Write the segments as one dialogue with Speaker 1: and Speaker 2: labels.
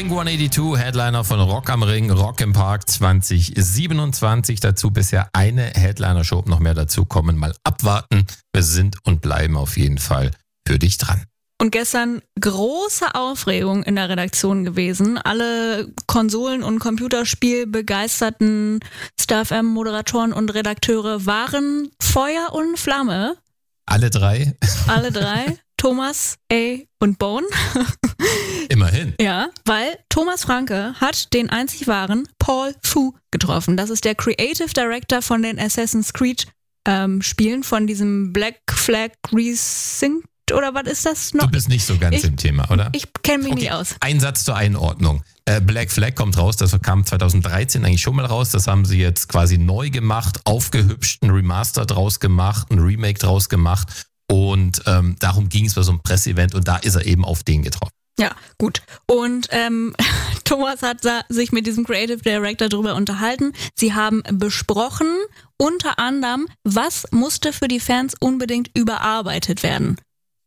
Speaker 1: Blink-182, Headliner von Rock am Ring, Rock im Park 2027. Dazu bisher eine Headliner-Show, noch mehr dazu kommen. Mal abwarten. Wir sind und bleiben auf jeden Fall für dich dran.
Speaker 2: Und gestern große Aufregung in der Redaktion gewesen. Alle Konsolen- und Computerspiel-begeisterten Star-FM-Moderatoren und Redakteure waren Feuer und Flamme.
Speaker 1: Alle drei?
Speaker 2: Alle drei. Thomas, A und Bone.
Speaker 1: Immerhin.
Speaker 2: Ja, weil Thomas Franke hat den einzig wahren Paul Fu getroffen. Das ist der Creative Director von den Assassin's Creed Spielen, von diesem Black Flag Resynced, oder was ist das noch?
Speaker 1: Du bist nicht so ganz im Thema, oder?
Speaker 2: Ich kenne mich nicht aus.
Speaker 1: Ein Satz zur Einordnung. Black Flag kommt raus, das kam 2013 eigentlich schon mal raus. Das haben sie jetzt quasi neu gemacht, aufgehübscht, ein Remaster draus gemacht, ein Remake draus gemacht. Und darum ging es bei so einem Presseevent und da ist er eben auf den getroffen.
Speaker 2: Ja, gut. Und Thomas hat sich mit diesem Creative Director darüber unterhalten. Sie haben besprochen, unter anderem, was musste für die Fans unbedingt überarbeitet werden.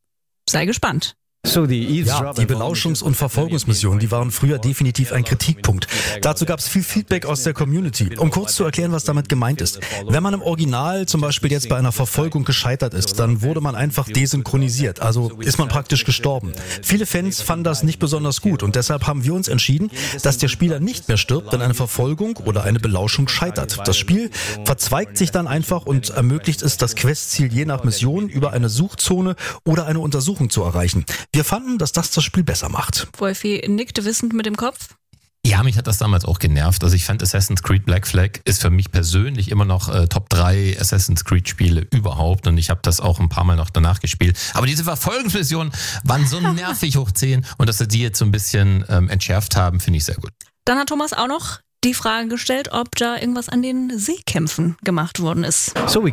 Speaker 2: Sei gespannt.
Speaker 3: Ja, die Belauschungs- und Verfolgungsmissionen, die waren früher definitiv ein Kritikpunkt. Dazu gab es viel Feedback aus der Community. Um kurz zu erklären, was damit gemeint ist. Wenn man im Original zum Beispiel jetzt bei einer Verfolgung gescheitert ist, dann wurde man einfach desynchronisiert, also ist man praktisch gestorben. Viele Fans fanden das nicht besonders gut und deshalb haben wir uns entschieden, dass der Spieler nicht mehr stirbt, wenn eine Verfolgung oder eine Belauschung scheitert. Das Spiel verzweigt sich dann einfach und ermöglicht es, das Questziel je nach Mission über eine Suchzone oder eine Untersuchung zu erreichen. Wir fanden, dass das Spiel besser macht.
Speaker 2: Wolfi nickte wissend mit dem Kopf.
Speaker 1: Ja, mich hat das damals auch genervt. Also ich fand Assassin's Creed Black Flag ist für mich persönlich immer noch Top 3 Assassin's Creed Spiele überhaupt und ich habe das auch ein paar Mal noch danach gespielt. Aber diese Verfolgungsmissionen waren so nervig hoch 10 und dass sie die jetzt so ein bisschen entschärft haben, finde ich sehr gut.
Speaker 2: Dann hat Thomas auch noch die Frage gestellt, ob da irgendwas an den Seekämpfen gemacht worden ist.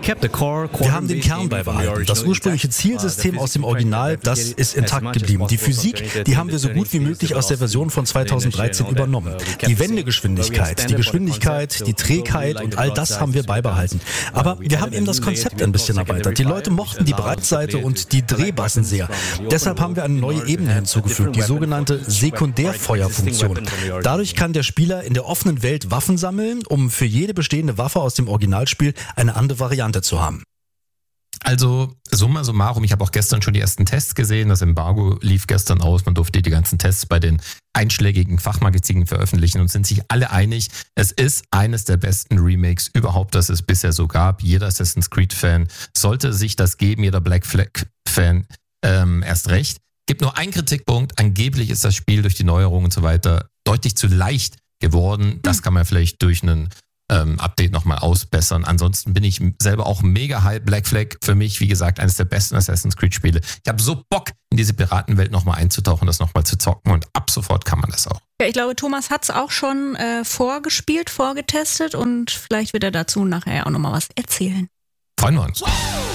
Speaker 3: Wir haben den Kern beibehalten. Das ursprüngliche Zielsystem aus dem Original, das ist intakt geblieben. Die Physik, die haben wir so gut wie möglich aus der Version von 2013 übernommen. Die Wendegeschwindigkeit, die Geschwindigkeit, die Trägheit und all das haben wir beibehalten. Aber wir haben eben das Konzept ein bisschen erweitert. Die Leute mochten die Breitseite und die Drehbassen sehr. Deshalb haben wir eine neue Ebene hinzugefügt, die sogenannte Sekundärfeuerfunktion. Dadurch kann der Spieler in der offenen Welt Waffen sammeln, um für jede bestehende Waffe aus dem Originalspiel eine andere Variante zu haben.
Speaker 1: Also summa summarum, ich habe auch gestern schon die ersten Tests gesehen, das Embargo lief gestern aus, man durfte die ganzen Tests bei den einschlägigen Fachmagazinen veröffentlichen und sind sich alle einig, es ist eines der besten Remakes überhaupt, das es bisher so gab. Jeder Assassin's Creed-Fan sollte sich das geben, jeder Black Flag-Fan erst recht. Gibt nur einen Kritikpunkt, angeblich ist das Spiel durch die Neuerungen und so weiter deutlich zu leicht geworden. Das kann man vielleicht durch einen Update nochmal ausbessern. Ansonsten bin ich selber auch mega hype. Black Flag für mich, wie gesagt, eines der besten Assassin's Creed Spiele. Ich habe so Bock, in diese Piratenwelt nochmal einzutauchen, das nochmal zu zocken und ab sofort kann man das auch.
Speaker 2: Ja, ich glaube, Thomas hat es auch schon vorgespielt, vorgetestet und vielleicht wird er dazu nachher auch nochmal was erzählen.
Speaker 1: Freuen wir uns.